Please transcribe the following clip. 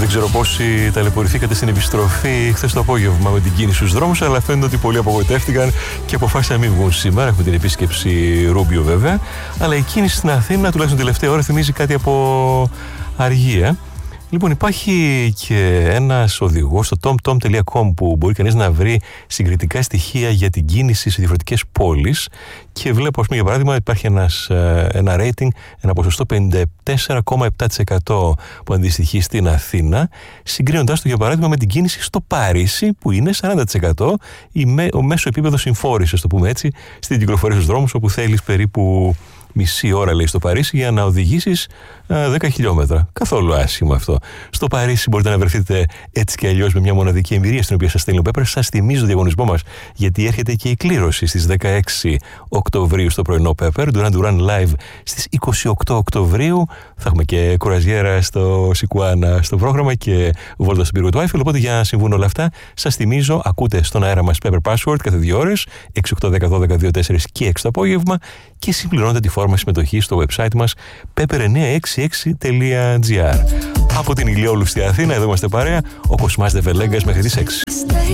Δεν ξέρω πόσοι ταλαιπωρηθήκατε στην επιστροφή χθες το απόγευμα με την κίνηση στους δρόμους, αλλά φαίνεται ότι πολλοί απογοητεύτηκαν και αποφάσισαν να μην βγουν σήμερα. Έχουμε την επίσκεψη Ρούμπιο βέβαια, αλλά η κίνηση στην Αθήνα, τουλάχιστον τελευταία ώρα, θυμίζει κάτι από αργία. Λοιπόν, υπάρχει και ένας οδηγός στο tomtom.com που μπορεί κανείς να βρει συγκριτικά στοιχεία για την κίνηση σε διαφορετικές πόλεις και βλέπω, ας πούμε, για παράδειγμα, υπάρχει ένα rating, ένα ποσοστό 54,7% που αντιστοιχεί στην Αθήνα, συγκρίνοντας το, για παράδειγμα, με την κίνηση στο Παρίσι που είναι 40%, ο μέσο επίπεδο συμφόρησης, το πούμε έτσι, στην κυκλοφορία στους δρόμους, όπου θέλεις περίπου μισή ώρα, λέει, στο Παρίσι για να οδηγήσεις 10 χιλιόμετρα. Καθόλου άσχημο αυτό. Στο Παρίσι μπορείτε να βρεθείτε έτσι και αλλιώς με μια μοναδική εμπειρία στην οποία σας στέλνει ο Πέπερ. Σας θυμίζω το διαγωνισμό μας, γιατί έρχεται και η κλήρωση στις 16 Οκτωβρίου στο πρωινό Πέπερ. Duran Duran Live στις 28 Οκτωβρίου. Θα έχουμε και κουραζιέρα στο Σικουάνα στο πρόγραμμα και βόλτα στον πύργο του Άιφελ. Οπότε για να συμβούν όλα αυτά, σας θυμίζω, ακούτε στον αέρα μας Pepper Password κάθε 2 ώρες, 6, 8, 10, 12, 2, 4 και 6 το απόγευμα και συμπληρώνετε τη φόρμα συμμετοχή στο website μας pepper966.gr. Από την Ηλιόλου στη Αθήνα, εδώ είμαστε παρέα, ο Κοσμάς Δεβελέγκας μέχρι τις 6.